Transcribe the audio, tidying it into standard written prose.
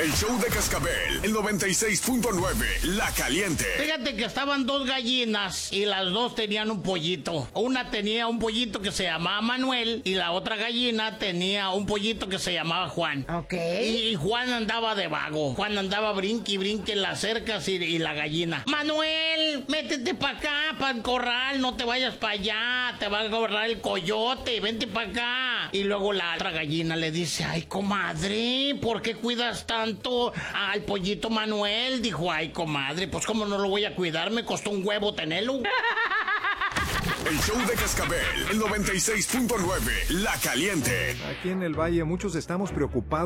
El show de Cascabel, el 96.9, La Caliente. Fíjate que estaban dos gallinas y las dos tenían un pollito. Una tenía un pollito que se llamaba Manuel y la otra gallina tenía un pollito que se llamaba Juan. Ok. Y Juan andaba de vago. Juan andaba brinque y brinque en las cercas y la gallina. Manuel, métete para acá, para el corral, no te vayas para allá, te va a agarrar el coyote, vente para acá. Y luego la otra gallina le dice, ay, comadre, ¿por qué cuidas tanto al pollito Manuel? Dijo, ay, comadre, pues cómo no lo voy a cuidar, me costó un huevo tenerlo. El show de Cascabel, el 96.9, La Caliente. Aquí en el Valle muchos estamos preocupados